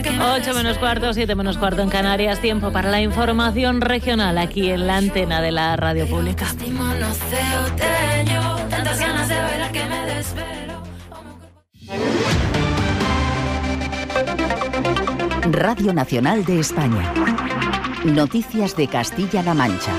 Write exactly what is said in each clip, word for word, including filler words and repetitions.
ocho menos cuarto, siete menos cuarto en Canarias. Tiempo para la información regional aquí en la antena de la radio pública. Radio Nacional de España. Noticias de Castilla-La Mancha.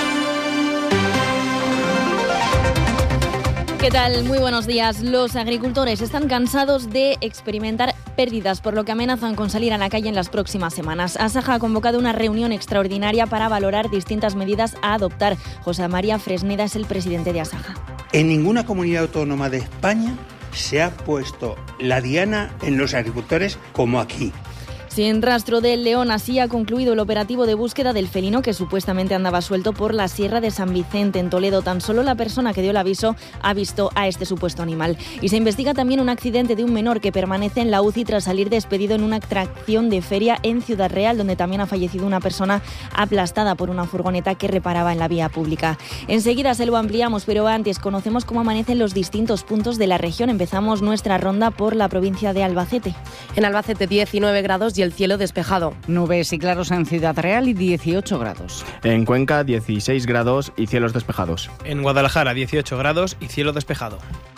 ¿Qué tal? Muy buenos días. Los agricultores están cansados de experimentar pérdidas, por lo que amenazan con salir a la calle en las próximas semanas. Asaja ha convocado una reunión extraordinaria para valorar distintas medidas a adoptar. José María Fresneda es el presidente de Asaja. En ninguna comunidad autónoma de España se ha puesto la diana en los agricultores como aquí. Sin rastro del león, así ha concluido el operativo de búsqueda del felino que supuestamente andaba suelto por la Sierra de San Vicente, en Toledo. Tan solo la persona que dio el aviso ha visto a este supuesto animal. Y se investiga también un accidente de un menor que permanece en la U C I tras salir despedido en una atracción de feria en Ciudad Real, donde también ha fallecido una persona aplastada por una furgoneta que reparaba en la vía pública. Enseguida se lo ampliamos, pero antes conocemos cómo amanecen los distintos puntos de la región. Empezamos nuestra ronda por la provincia de Albacete. En Albacete diecinueve grados y el cielo despejado. Nubes y claros en Ciudad Real y dieciocho grados. En Cuenca dieciséis grados y cielos despejados. En Guadalajara dieciocho grados y cielo despejado.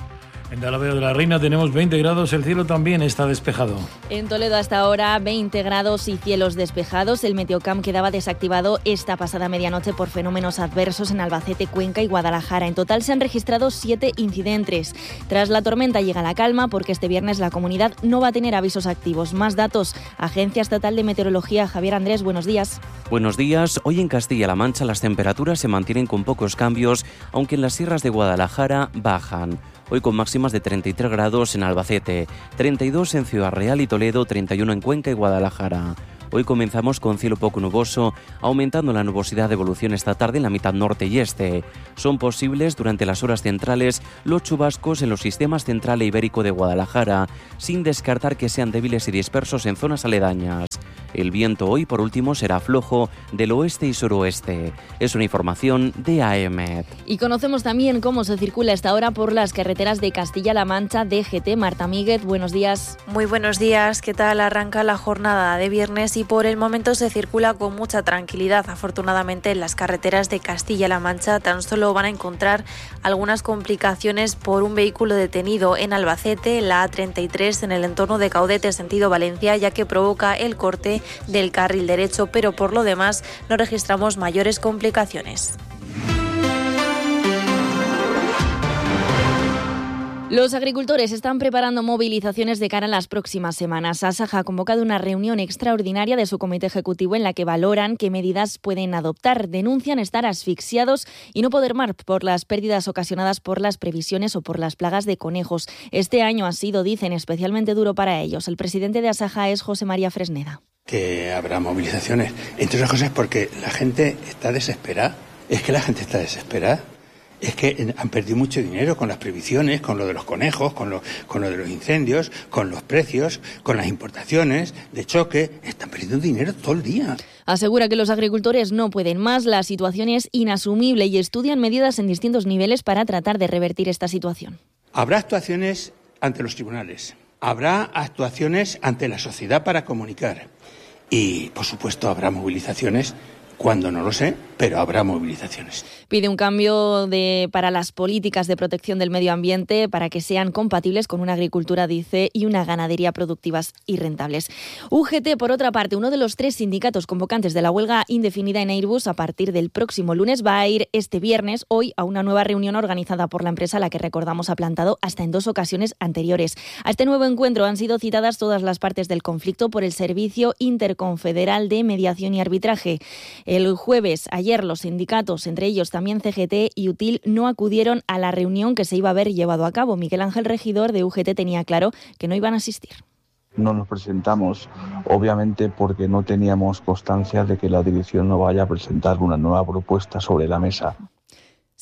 En Talavera de la Reina tenemos veinte grados, el cielo también está despejado. En Toledo hasta ahora veinte grados y cielos despejados. El Meteocamp quedaba desactivado esta pasada medianoche por fenómenos adversos en Albacete, Cuenca y Guadalajara. En total se han registrado siete incidentes. Tras la tormenta llega la calma porque este viernes la comunidad no va a tener avisos activos. Más datos. Agencia Estatal de Meteorología. Javier Andrés, buenos días. Buenos días. Hoy en Castilla-La Mancha las temperaturas se mantienen con pocos cambios, aunque en las sierras de Guadalajara bajan. Hoy con máximas de treinta y tres grados en Albacete, treinta y dos en Ciudad Real y Toledo, treinta y uno en Cuenca y Guadalajara. Hoy comenzamos con cielo poco nuboso, aumentando la nubosidad de evolución esta tarde en la mitad norte y este. Son posibles durante las horas centrales los chubascos en los sistemas central e ibérico de Guadalajara, sin descartar que sean débiles y dispersos en zonas aledañas. El viento hoy, por último, será flojo del oeste y suroeste. Es una información de A E M E T. Y conocemos también cómo se circula a esta hora por las carreteras de Castilla-La Mancha, D G T. Marta Míguez, buenos días. Muy buenos días. ¿Qué tal? Arranca la jornada de viernes y por el momento se circula con mucha tranquilidad. Afortunadamente, en las carreteras de Castilla-La Mancha tan solo van a encontrar algunas complicaciones por un vehículo detenido en Albacete, la A treinta y tres, en el entorno de Caudete, sentido Valencia, ya que provoca el corte del carril derecho, pero por lo demás no registramos mayores complicaciones. Los agricultores están preparando movilizaciones de cara a las próximas semanas. Asaja ha convocado una reunión extraordinaria de su comité ejecutivo en la que valoran qué medidas pueden adoptar. Denuncian estar asfixiados y no poder más por las pérdidas ocasionadas por las previsiones o por las plagas de conejos. Este año ha sido, dicen, especialmente duro para ellos. El presidente de Asaja es José María Fresneda. Que habrá movilizaciones, entre otras cosas porque la gente está desesperada. Es que la gente está desesperada. Es que han perdido mucho dinero con las previsiones, con lo de los conejos, con lo, con lo de los incendios, con los precios, con las importaciones de choque. Están perdiendo dinero todo el día. Asegura que los agricultores no pueden más, la situación es inasumible y estudian medidas en distintos niveles para tratar de revertir esta situación. Habrá actuaciones ante los tribunales, habrá actuaciones ante la sociedad para comunicar y, por supuesto, habrá movilizaciones. Cuando no lo sé, pero habrá movilizaciones. Pide un cambio de, para las políticas de protección del medio ambiente para que sean compatibles con una agricultura, dice, y una ganadería productivas y rentables. U G T, por otra parte, uno de los tres sindicatos convocantes de la huelga indefinida en Airbus, a partir del próximo lunes va a ir este viernes, hoy, a una nueva reunión organizada por la empresa, la que recordamos ha plantado hasta en dos ocasiones anteriores. A este nuevo encuentro han sido citadas todas las partes del conflicto por el Servicio Interconfederal de Mediación y Arbitraje. El jueves, ayer, los sindicatos, entre ellos también C G T y UTIL, no acudieron a la reunión que se iba a haber llevado a cabo. Miguel Ángel Regidor, de U G T, tenía claro que no iban a asistir. No nos presentamos, obviamente, porque no teníamos constancia de que la dirección no vaya a presentar una nueva propuesta sobre la mesa.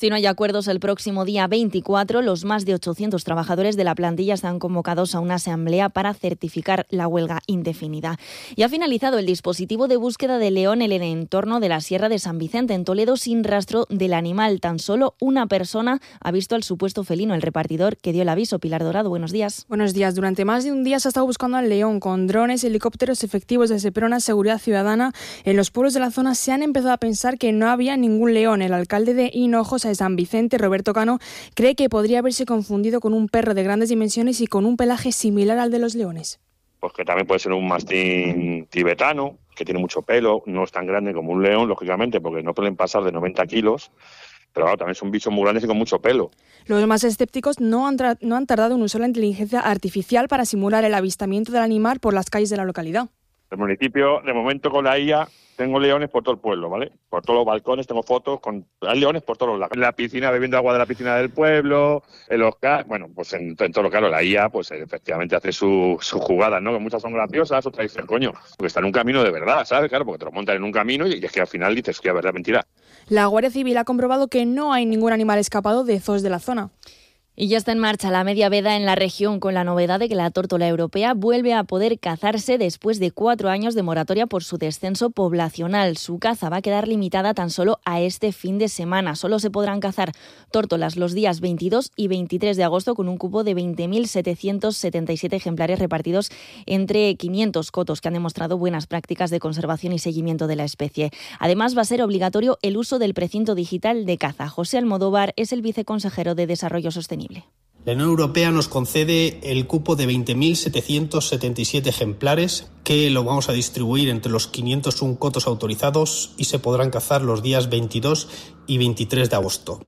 Si no hay acuerdos el próximo día veinticuatro, los más de ochocientos trabajadores de la plantilla están convocados a una asamblea para certificar la huelga indefinida. Y ha finalizado el dispositivo de búsqueda de león en el entorno de la Sierra de San Vicente, en Toledo, sin rastro del animal. Tan solo una persona ha visto al supuesto felino, el repartidor que dio el aviso. Pilar Dorado, buenos días. Buenos días. Durante más de un día se ha estado buscando al león con drones, helicópteros, efectivos de Seprona, Seguridad Ciudadana. En los pueblos de la zona se han empezado a pensar que no había ningún león. El alcalde de Hinojos, de San Vicente, Roberto Cano, cree que podría haberse confundido con un perro de grandes dimensiones y con un pelaje similar al de los leones. Pues que también puede ser un mastín tibetano, que tiene mucho pelo, no es tan grande como un león, lógicamente, porque no pueden pasar de noventa kilos, pero claro, también son bichos muy grandes y con mucho pelo. Los más escépticos no han, tra- no han tardado en usar la inteligencia artificial para simular el avistamiento del animal por las calles de la localidad. El municipio, de momento, con la I A, tengo leones por todo el pueblo, ¿vale? Por todos los balcones tengo fotos, con hay leones por todos los lados. En la piscina, bebiendo agua de la piscina del pueblo, en los ca... bueno, pues en, en todo lo claro, la I A, pues efectivamente hace sus su jugadas, ¿no? Que muchas son graciosas, otras dicen, coño, porque está en un camino de verdad, ¿sabes? Claro, porque te lo montan en un camino y es que al final dices, que es verdad, mentira. La Guardia Civil ha comprobado que no hay ningún animal escapado de zoos de la zona. Y ya está en marcha la media veda en la región, con la novedad de que la tórtola europea vuelve a poder cazarse después de cuatro años de moratoria por su descenso poblacional. Su caza va a quedar limitada tan solo a este fin de semana. Solo se podrán cazar tórtolas los días veintidós y veintitrés de agosto, con un cupo de veinte mil setecientos setenta y siete ejemplares repartidos entre quinientos cotos que han demostrado buenas prácticas de conservación y seguimiento de la especie. Además, va a ser obligatorio el uso del precinto digital de caza. José Almodóvar es el viceconsejero de Desarrollo Sostenible. La Unión Europea nos concede el cupo de veinte mil setecientos setenta y siete ejemplares que lo vamos a distribuir entre los quinientos uno cotos autorizados y se podrán cazar los días veintidós y veintitrés de agosto.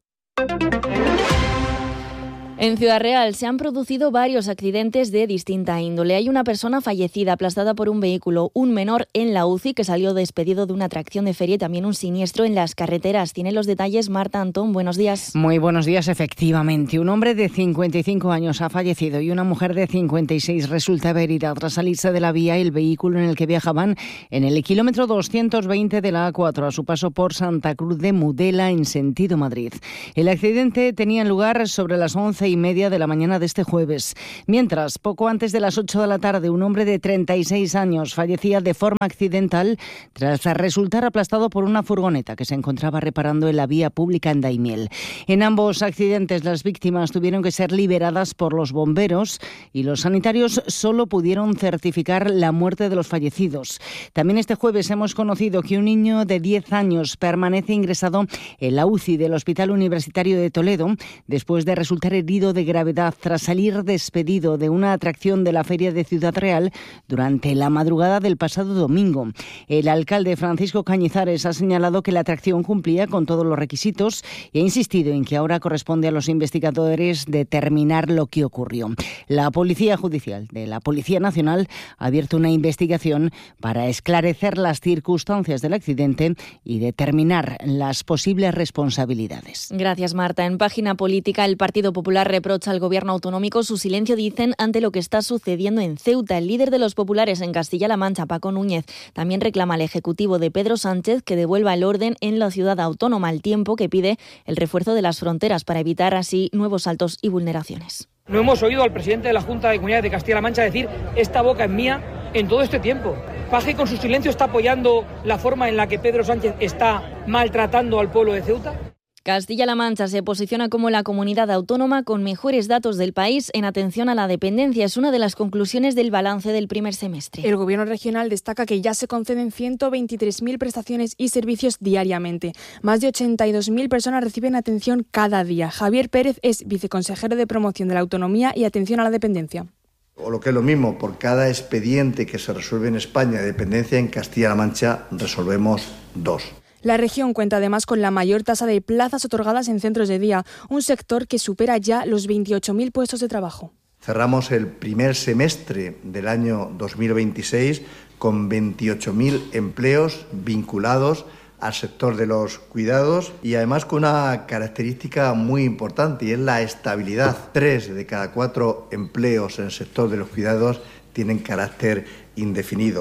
En Ciudad Real se han producido varios accidentes de distinta índole. Hay una persona fallecida aplastada por un vehículo, un menor en la U C I que salió despedido de una atracción de feria y también un siniestro en las carreteras. Tiene los detalles Marta Antón. Buenos días. Muy buenos días, efectivamente. Un hombre de cincuenta y cinco años ha fallecido y una mujer de cincuenta y seis resulta herida tras salirse de la vía y el vehículo en el que viajaban en el kilómetro doscientos veinte de la A cuatro a su paso por Santa Cruz de Mudela en sentido Madrid. El accidente tenía lugar sobre las once y media de la mañana de este jueves. Mientras, poco antes de las ocho de la tarde, un hombre de treinta y seis años fallecía de forma accidental tras resultar aplastado por una furgoneta que se encontraba reparando en la vía pública en Daimiel. En ambos accidentes, las víctimas tuvieron que ser liberadas por los bomberos y los sanitarios solo pudieron certificar la muerte de los fallecidos. También este jueves hemos conocido que un niño de diez años permanece ingresado en la U C I del Hospital Universitario de Toledo después de resultar herido de gravedad tras salir despedido de una atracción de la Feria de Ciudad Real durante la madrugada del pasado domingo. El alcalde Francisco Cañizares ha señalado que la atracción cumplía con todos los requisitos y ha insistido en que ahora corresponde a los investigadores determinar lo que ocurrió. La Policía Judicial de la Policía Nacional ha abierto una investigación para esclarecer las circunstancias del accidente y determinar las posibles responsabilidades. Gracias, Marta. En página política, el Partido Popular reprocha al gobierno autonómico su silencio, dicen, ante lo que está sucediendo en Ceuta. El líder de los populares en Castilla-La Mancha, Paco Núñez, también reclama al Ejecutivo de Pedro Sánchez que devuelva el orden en la ciudad autónoma, al tiempo que pide el refuerzo de las fronteras para evitar así nuevos saltos y vulneraciones. No hemos oído al presidente de la Junta de Comunidades de Castilla-La Mancha decir esta boca es mía en todo este tiempo. Paje con su silencio está apoyando la forma en la que Pedro Sánchez está maltratando al pueblo de Ceuta. Castilla-La Mancha se posiciona como la comunidad autónoma con mejores datos del país en atención a la dependencia. Es una de las conclusiones del balance del primer semestre. El Gobierno regional destaca que ya se conceden ciento veintitrés mil prestaciones y servicios diariamente. Más de ochenta y dos mil personas reciben atención cada día. Javier Pérez es viceconsejero de Promoción de la Autonomía y Atención a la Dependencia. O lo que es lo mismo, por cada expediente que se resuelve en España de dependencia, en Castilla-La Mancha resolvemos dos. La región cuenta además con la mayor tasa de plazas otorgadas en centros de día, un sector que supera ya los veintiocho mil puestos de trabajo. Cerramos el primer semestre del año dos mil veintiséis con veintiocho mil empleos vinculados al sector de los cuidados y además con una característica muy importante y es la estabilidad. Tres de cada cuatro empleos en el sector de los cuidados tienen carácter indefinido.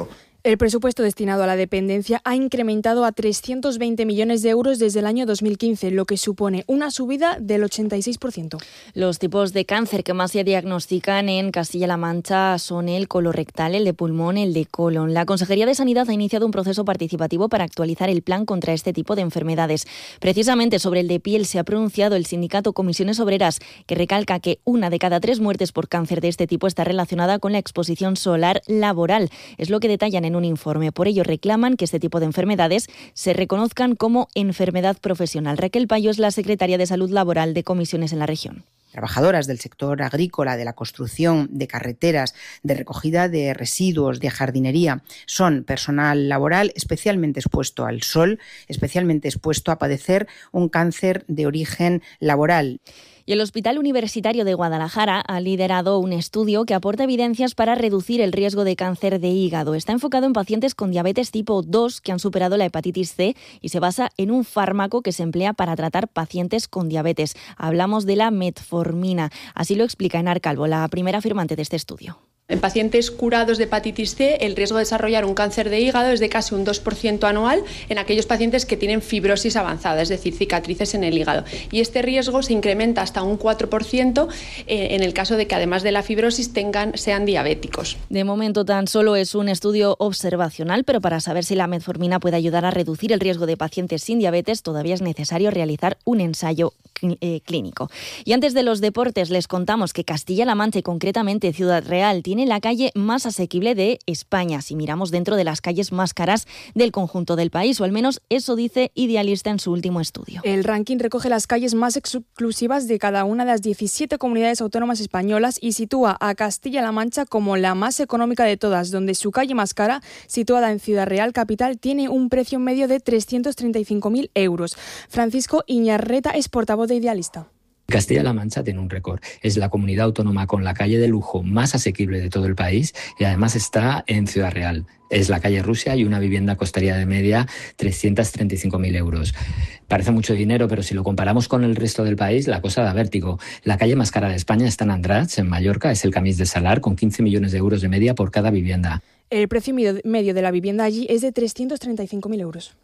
El presupuesto destinado a la dependencia ha incrementado a trescientos veinte millones de euros desde el año dos mil quince, lo que supone una subida del ochenta y seis por ciento. Los tipos de cáncer que más se diagnostican en Castilla-La Mancha son el colorectal, el de pulmón, el de colon. La Consejería de Sanidad ha iniciado un proceso participativo para actualizar el plan contra este tipo de enfermedades. Precisamente sobre el de piel se ha pronunciado el sindicato Comisiones Obreras, que recalca que una de cada tres muertes por cáncer de este tipo está relacionada con la exposición solar laboral. Es lo que detallan en un informe. Por ello reclaman que este tipo de enfermedades se reconozcan como enfermedad profesional. Raquel Payo es la secretaria de Salud Laboral de Comisiones en la región. Trabajadoras del sector agrícola, de la construcción, de carreteras, de recogida de residuos, de jardinería, son personal laboral especialmente expuesto al sol, especialmente expuesto a padecer un cáncer de origen laboral. Y el Hospital Universitario de Guadalajara ha liderado un estudio que aporta evidencias para reducir el riesgo de cáncer de hígado. Está enfocado en pacientes con diabetes tipo dos que han superado la hepatitis C y se basa en un fármaco que se emplea para tratar pacientes con diabetes. Hablamos de la metformina. Así lo explica Enar Calvo, la primera firmante de este estudio. En pacientes curados de hepatitis C, el riesgo de desarrollar un cáncer de hígado es de casi un dos por ciento anual en aquellos pacientes que tienen fibrosis avanzada, es decir, cicatrices en el hígado. Y este riesgo se incrementa hasta un cuatro por ciento en el caso de que además de la fibrosis tengan, sean diabéticos. De momento tan solo es un estudio observacional, pero para saber si la metformina puede ayudar a reducir el riesgo de pacientes sin diabetes, todavía es necesario realizar un ensayo eh, clínico. Y antes de los deportes, les contamos que Castilla-La Mancha y concretamente Ciudad Real tiene la calle más asequible de España, si miramos dentro de las calles más caras del conjunto del país, o al menos eso dice Idealista en su último estudio. El ranking recoge las calles más exclusivas de cada una de las diecisiete comunidades autónomas españolas y sitúa a Castilla-La Mancha como la más económica de todas, donde su calle más cara, situada en Ciudad Real capital, tiene un precio medio de trescientos treinta y cinco mil euros. Francisco Iñarreta es portavoz de Idealista. Castilla-La Mancha tiene un récord. Es la comunidad autónoma con la calle de lujo más asequible de todo el país y además está en Ciudad Real. Es la calle Rusia y una vivienda costería de media trescientos treinta y cinco mil euros. Parece mucho dinero, pero si lo comparamos con el resto del país, la cosa da vértigo. La calle más cara de España está en Andratx, en Mallorca, es el Camís de Salar, con quince millones de euros de media por cada vivienda. El precio medio de la vivienda allí es de trescientos treinta y cinco mil euros.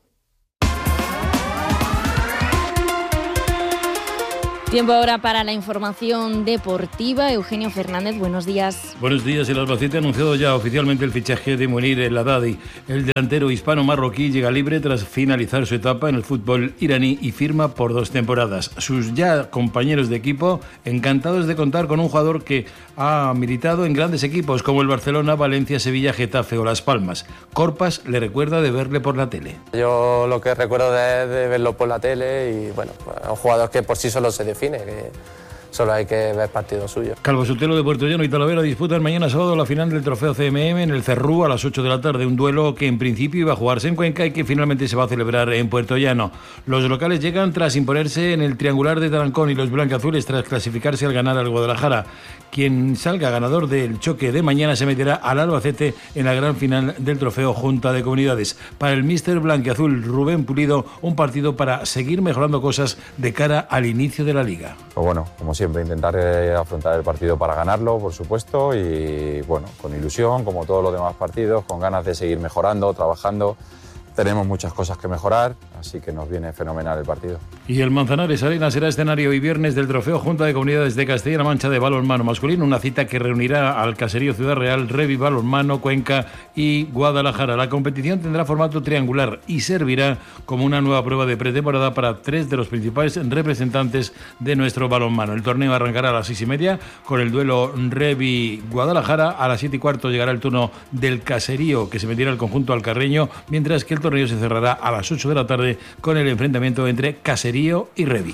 Tiempo ahora para la información deportiva. Eugenio Fernández, buenos días. Buenos días. El Albacete ha anunciado ya oficialmente el fichaje de Munir El Haddadi. El delantero hispano-marroquí llega libre tras finalizar su etapa en el fútbol iraní y firma por dos temporadas. Sus ya compañeros de equipo encantados de contar con un jugador que ha militado en grandes equipos como el Barcelona, Valencia, Sevilla, Getafe o Las Palmas. Corpas le recuerda de verle por la tele. Yo lo que recuerdo de, de verlo por la tele y bueno, un jugador que por sí solo se define. Que solo hay que ver partidos suyos. Calvo Sotelo de Puerto Llano y Talavera disputan mañana sábado la final del trofeo C M M en el Cerrú a las ocho de la tarde, un duelo que en principio iba a jugarse en Cuenca y que finalmente se va a celebrar en Puerto Llano. Los locales llegan tras imponerse en el triangular de Tarancón y los blancazules tras clasificarse al ganar al Guadalajara. Quien salga ganador del choque de mañana se meterá al Albacete en la gran final del trofeo Junta de Comunidades. Para el míster blanquiazul Rubén Pulido, un partido para seguir mejorando cosas de cara al inicio de la Liga. Pues bueno, como siempre, intentar eh, afrontar el partido para ganarlo, por supuesto, y bueno, con ilusión, como todos los demás partidos, con ganas de seguir mejorando, trabajando. Tenemos muchas cosas que mejorar, así que nos viene fenomenal el partido. Y el Manzanares Arena será escenario hoy viernes del trofeo Junta de Comunidades de Castilla-La Mancha de balonmano masculino, una cita que reunirá al caserío Ciudad Real, Revi Balonmano, Cuenca y Guadalajara. La competición tendrá formato triangular y servirá como una nueva prueba de pretemporada para tres de los principales representantes de nuestro balonmano. El torneo arrancará a las seis y media con el duelo Revi Guadalajara. A las siete y cuarto llegará el turno del caserío, que se medirá el conjunto alcarreño, mientras que el torneo se cerrará a las ocho de la tarde con el enfrentamiento entre Caserío y Revi.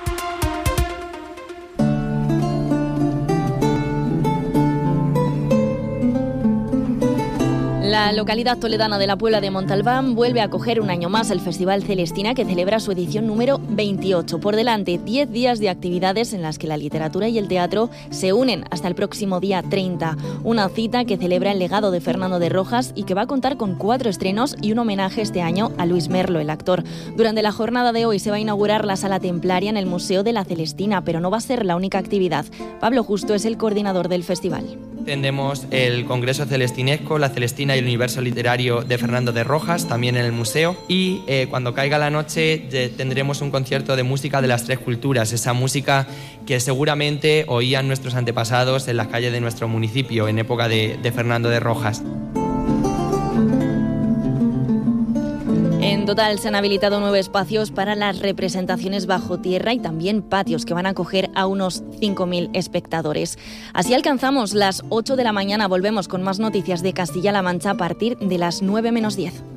La localidad toledana de la Puebla de Montalbán vuelve a acoger un año más el Festival Celestina, que celebra su edición número veintiocho. Por delante, diez días de actividades en las que la literatura y el teatro se unen hasta el próximo día treinta. Una cita que celebra el legado de Fernando de Rojas y que va a contar con cuatro estrenos y un homenaje este año a Luis Merlo, el actor. Durante la jornada de hoy se va a inaugurar la Sala Templaria en el Museo de la Celestina, pero no va a ser la única actividad. Pablo Justo es el coordinador del festival. Tendremos el Congreso Celestinesco, la Celestina y el Universo Literario de Fernando de Rojas, también en el museo. Y eh, cuando caiga la noche tendremos un concierto de música de las tres culturas, esa música que seguramente oían nuestros antepasados en las calles de nuestro municipio en época de, de Fernando de Rojas. En total se han habilitado nueve espacios para las representaciones bajo tierra y también patios que van a acoger a unos cinco mil espectadores. Así alcanzamos las ocho de la mañana. Volvemos con más noticias de Castilla-La Mancha a partir de las nueve menos diez.